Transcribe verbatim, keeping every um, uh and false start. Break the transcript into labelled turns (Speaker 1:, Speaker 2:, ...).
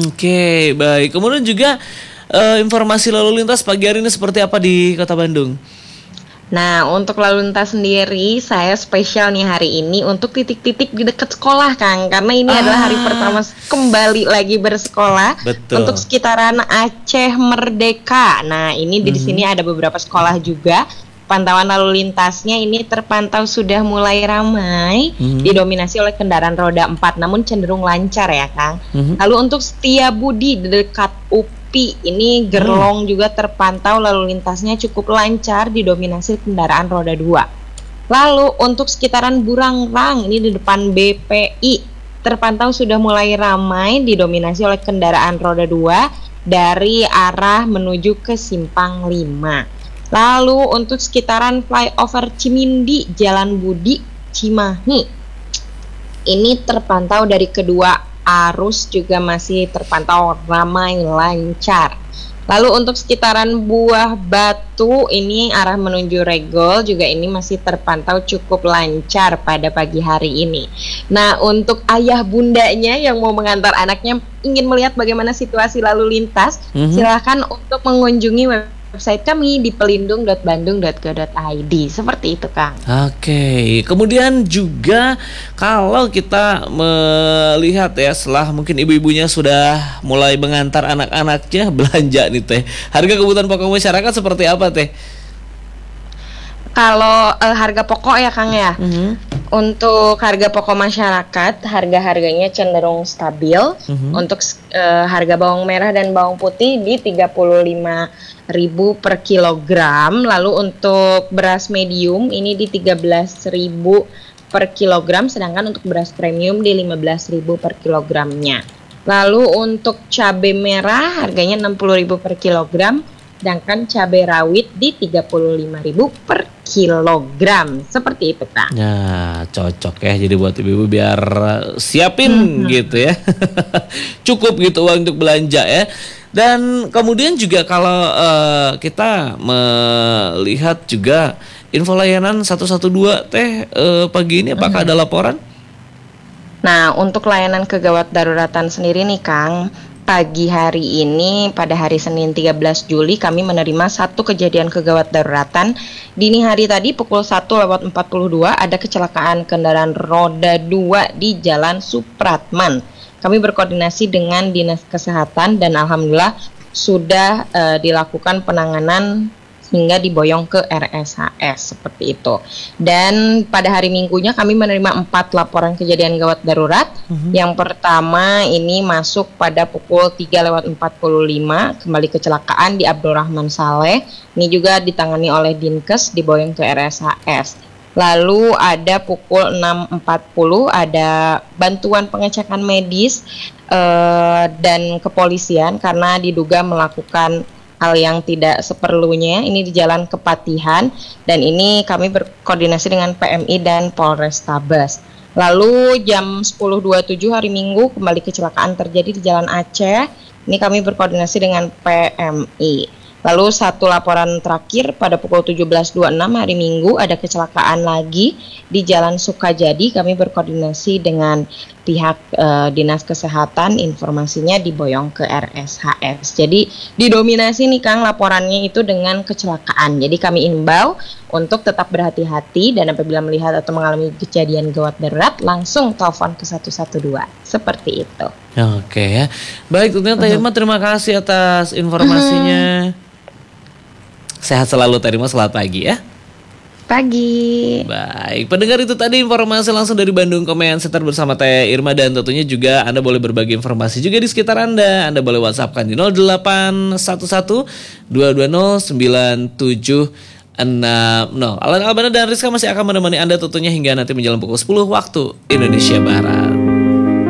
Speaker 1: Oke, baik. Kemudian juga uh, informasi lalu lintas pagi hari ini seperti apa di Kota Bandung?
Speaker 2: Nah, untuk lalu lintas sendiri, saya spesial nih hari ini untuk titik-titik di dekat sekolah, Kang. Karena ini ah. adalah hari pertama kembali lagi bersekolah.
Speaker 1: Betul.
Speaker 2: Untuk sekitaran Aceh Merdeka. Nah, ini mm-hmm. di sini ada beberapa sekolah juga. Pantauan lalu lintasnya ini terpantau sudah mulai ramai, mm-hmm. didominasi oleh kendaraan roda empat, namun cenderung lancar ya, Kang. Mm-hmm. Lalu untuk Setiabudi di dekat U P I, ini Gerlong hmm. juga terpantau lalu lintasnya cukup lancar, didominasi kendaraan roda dua. Lalu untuk sekitaran Burangrang, ini di depan B P I, terpantau sudah mulai ramai, didominasi oleh kendaraan roda dua dari arah menuju ke Simpang lima. Lalu untuk sekitaran flyover Cimindi, Jalan Budi, Cimahi, ini terpantau dari kedua arus juga masih terpantau ramai lancar. Lalu untuk sekitaran Buah Batu, ini arah menuju Regol juga ini masih terpantau cukup lancar pada pagi hari ini. Nah, untuk ayah bundanya yang mau mengantar anaknya ingin melihat bagaimana situasi lalu lintas, mm-hmm. silakan untuk mengunjungi web website kami di pelindung dot bandung dot go dot i d. Seperti itu, Kang.
Speaker 1: Oke, kemudian juga kalau kita melihat ya, setelah mungkin ibu-ibunya sudah mulai mengantar anak-anaknya belanja nih Teh, harga kebutuhan pokok masyarakat seperti apa Teh?
Speaker 2: Kalau uh, harga pokok ya, Kang ya. Mm-hmm. Untuk harga pokok masyarakat, harga-harganya cenderung stabil. Mm-hmm. Untuk uh, harga bawang merah dan bawang putih di tiga puluh lima ribu per kilogram. Lalu untuk beras medium ini di tiga belas ribu per kilogram, sedangkan untuk beras premium di lima belas ribu per kilogramnya. Lalu untuk cabai merah harganya enam puluh ribu per kilogram, sedangkan cabai rawit di tiga puluh lima ribu per kilogram. Seperti itu, Kak.
Speaker 1: Nah, cocok ya. Jadi buat ibu-ibu biar siapin mm-hmm. gitu ya. Cukup gitu uang untuk belanja ya. Dan kemudian juga kalau uh, kita melihat juga info layanan satu satu dua Teh uh, pagi ini apakah mm-hmm. ada laporan?
Speaker 2: Nah, untuk layanan kegawat daruratan sendiri nih, Kang, pagi hari ini pada hari Senin tiga belas Juli kami menerima satu kejadian kegawat daruratan. Dini hari tadi pukul satu lewat empat puluh dua ada kecelakaan kendaraan roda dua di Jalan Supratman. Kami berkoordinasi dengan Dinas Kesehatan dan alhamdulillah sudah uh, dilakukan penanganan hingga diboyong ke R S H S seperti itu. Dan pada hari Minggunya kami menerima empat laporan kejadian gawat darurat. Mm-hmm. Yang pertama ini masuk pada pukul tiga lewat empat puluh lima, kembali kecelakaan di Abdurrahman Saleh. Ini juga ditangani oleh Dinkes, diboyong ke R S H S. Lalu ada pukul enam empat puluh ada bantuan pengecekan medis uh, dan kepolisian karena diduga melakukan hal yang tidak seperlunya. Ini di Jalan Kepatihan dan ini kami berkoordinasi dengan P M I dan Polrestabes. Lalu jam sepuluh dua puluh tujuh hari Minggu kembali kecelakaan terjadi di Jalan Aceh. Ini kami berkoordinasi dengan P M I. Lalu satu laporan terakhir pada pukul tujuh belas dua puluh enam hari Minggu ada kecelakaan lagi di Jalan Sukajadi. Kami berkoordinasi dengan pihak uh, Dinas Kesehatan, informasinya diboyong ke R S H S. Jadi didominasi nih Kang laporannya itu dengan kecelakaan. Jadi kami imbau untuk tetap berhati-hati dan apabila melihat atau mengalami kejadian gawat darurat langsung telepon ke satu satu dua. Seperti itu.
Speaker 1: Oke ya. Baik, tentunya Teh Irma, terima kasih atas informasinya. Uh-huh. Sehat selalu Teh Irma, selamat pagi ya.
Speaker 2: Pagi.
Speaker 1: Baik, pendengar itu tadi informasi langsung dari Bandung Comment Center bersama Teh Irma, dan tentunya juga Anda boleh berbagi informasi juga di sekitar Anda. Anda boleh WhatsApp-kan di nol delapan satu satu dua dua nol sembilan tujuh enam nol. Alan Albana dan Rizka masih akan menemani Anda tentunya hingga nanti menjelang pukul sepuluh waktu Indonesia Barat.